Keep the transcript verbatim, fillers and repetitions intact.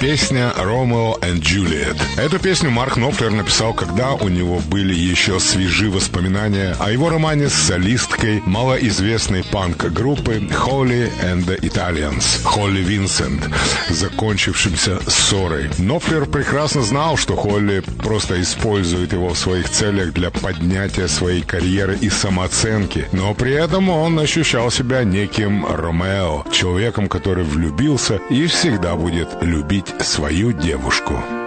Песня «Romeo and Juliet». Эту песню Марк Knopfler написал, когда у него были еще свежи воспоминания о его романе с солисткой малоизвестной панк-группы Holly and the Italians, Холли Винсент, закончившимся ссорой. Knopfler прекрасно знал, что Холли просто использует его в своих целях для поднятия своей карьеры и самооценки, но при этом он ощущал себя неким Ромео, человеком, который влюбился и всегда будет любить свою девушку.